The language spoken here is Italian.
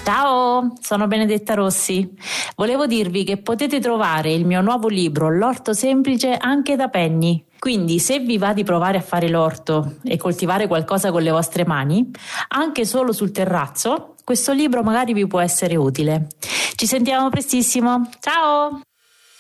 Ciao, sono Benedetta Rossi. Volevo dirvi che potete trovare il mio nuovo libro, L'orto semplice, anche da Penny. Quindi se vi va di provare a fare l'orto e coltivare qualcosa con le vostre mani, anche solo sul terrazzo, questo libro magari vi può essere utile. Ci sentiamo prestissimo. Ciao!